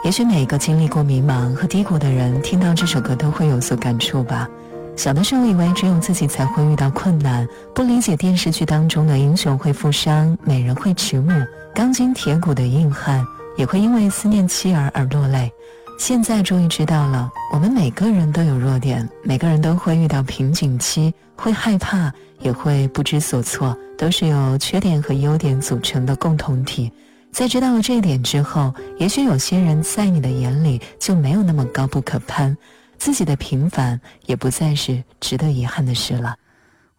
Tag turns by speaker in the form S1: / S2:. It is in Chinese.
S1: 也许每个经历过迷茫和低谷的人听到这首歌都会有所感触吧。小的时候以为只有自己才会遇到困难，不理解电视剧当中的英雄会负伤，美人会迟暮，钢筋铁骨的硬汉也会因为思念妻儿而落泪。现在终于知道了，我们每个人都有弱点，每个人都会遇到瓶颈期，会害怕，也会不知所措，都是由缺点和优点组成的共同体。在知道了这一点之后，也许有些人在你的眼里就没有那么高不可攀，自己的平凡也不再是值得遗憾的事了。